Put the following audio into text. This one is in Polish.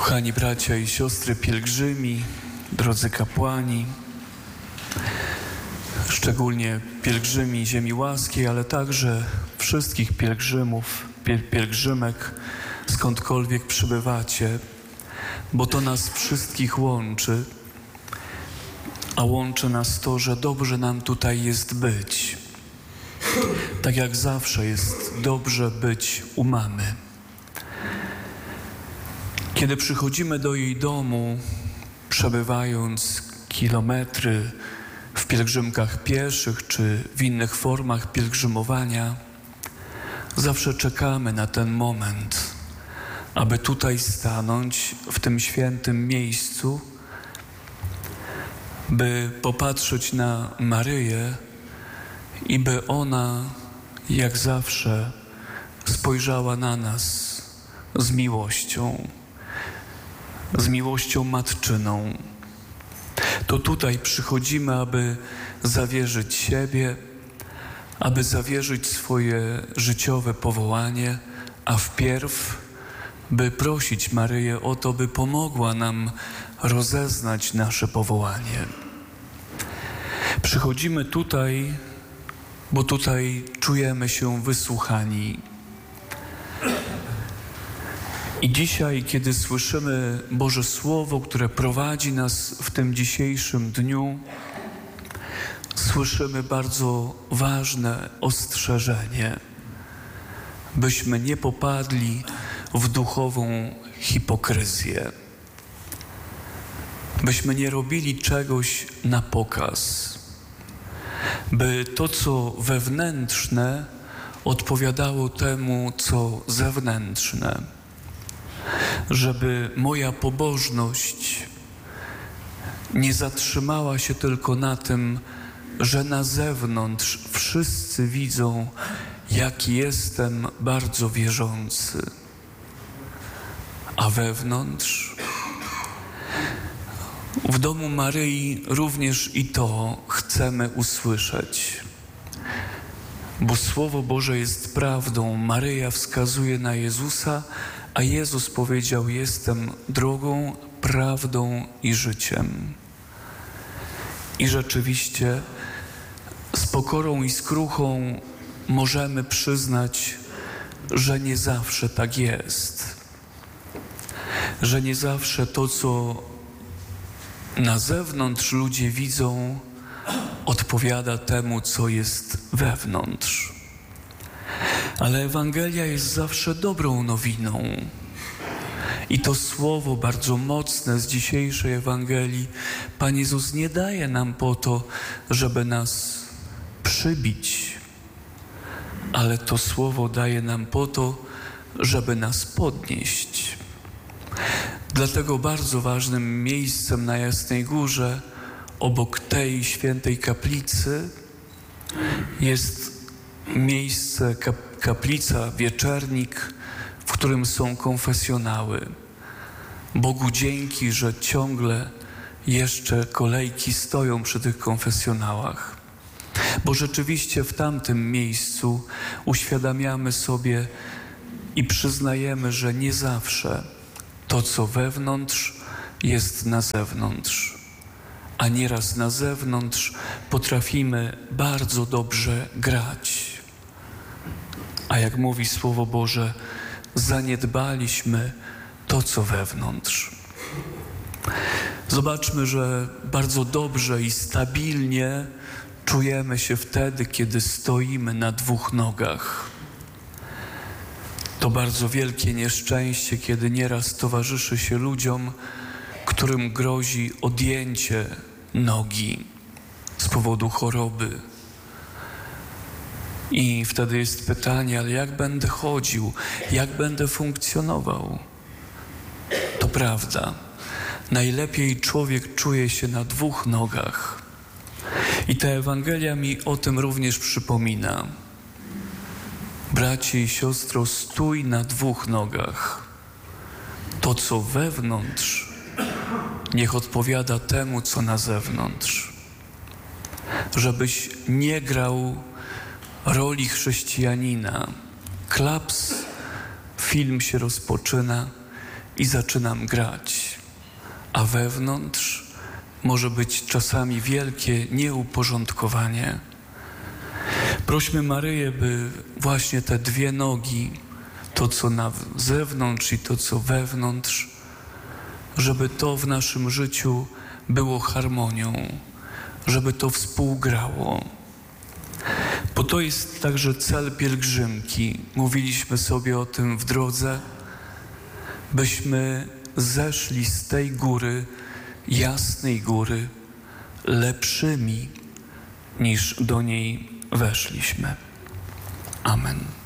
Kochani bracia i siostry pielgrzymi, drodzy kapłani, szczególnie pielgrzymi Ziemi Łaskiej, ale także wszystkich pielgrzymów, pielgrzymek, skądkolwiek przybywacie, bo to nas wszystkich łączy, a łączy nas to, że dobrze nam tutaj jest być. Tak jak zawsze jest dobrze być u mamy. Kiedy przychodzimy do jej domu, przebywając kilometry w pielgrzymkach pieszych czy w innych formach pielgrzymowania, zawsze czekamy na ten moment, aby tutaj stanąć w tym świętym miejscu, by popatrzeć na Maryję i by ona, jak zawsze, spojrzała na nas z miłością matczyną. To tutaj przychodzimy, aby zawierzyć siebie, aby zawierzyć swoje życiowe powołanie, a wpierw, by prosić Maryję o to, by pomogła nam rozeznać nasze powołanie. Przychodzimy tutaj, bo tutaj czujemy się wysłuchani. I dzisiaj, kiedy słyszymy Boże Słowo, które prowadzi nas w tym dzisiejszym dniu, słyszymy bardzo ważne ostrzeżenie, byśmy nie popadli w duchową hipokryzję, byśmy nie robili czegoś na pokaz, by to, co wewnętrzne, odpowiadało temu, co zewnętrzne. Żeby moja pobożność nie zatrzymała się tylko na tym, że na zewnątrz wszyscy widzą, jaki jestem bardzo wierzący, a wewnątrz, w domu Maryi również i to chcemy usłyszeć. Bo Słowo Boże jest prawdą. Maryja wskazuje na Jezusa, a Jezus powiedział: jestem drogą, prawdą i życiem. I rzeczywiście z pokorą i skruchą możemy przyznać, że nie zawsze tak jest. Że nie zawsze to, co na zewnątrz ludzie widzą, odpowiada temu, co jest wewnątrz. Ale Ewangelia jest zawsze dobrą nowiną. I to słowo bardzo mocne z dzisiejszej Ewangelii Pan Jezus nie daje nam po to, żeby nas przybić, ale to słowo daje nam po to, żeby nas podnieść. Dlatego bardzo ważnym miejscem na Jasnej Górze, obok tej świętej kaplicy, jest miejsce, kaplica, wieczernik, w którym są konfesjonały. Bogu dzięki, że ciągle jeszcze kolejki stoją przy tych konfesjonałach. Bo rzeczywiście w tamtym miejscu uświadamiamy sobie i przyznajemy, że nie zawsze to, co wewnątrz, jest na zewnątrz. A nieraz na zewnątrz potrafimy bardzo dobrze grać. A jak mówi Słowo Boże, zaniedbaliśmy to, co wewnątrz. Zobaczmy, że bardzo dobrze i stabilnie czujemy się wtedy, kiedy stoimy na dwóch nogach. To bardzo wielkie nieszczęście, kiedy nieraz towarzyszy się ludziom, którym grozi odjęcie nogi z powodu choroby. I wtedy jest pytanie, ale jak będę chodził, jak będę funkcjonował? To prawda. Najlepiej człowiek czuje się na dwóch nogach. I ta Ewangelia mi o tym również przypomina. Bracie i siostro, stój na dwóch nogach. To, co wewnątrz, niech odpowiada temu, co na zewnątrz. Żebyś nie grał roli chrześcijanina. Klaps, film się rozpoczyna i zaczynam grać, a wewnątrz może być czasami wielkie nieuporządkowanie. Prośmy Maryję, by właśnie te dwie nogi, to co na zewnątrz i to co wewnątrz, żeby to w naszym życiu było harmonią, żeby to współgrało. Bo to jest także cel pielgrzymki. Mówiliśmy sobie o tym w drodze, byśmy zeszli z tej góry, jasnej góry, lepszymi niż do niej weszliśmy. Amen.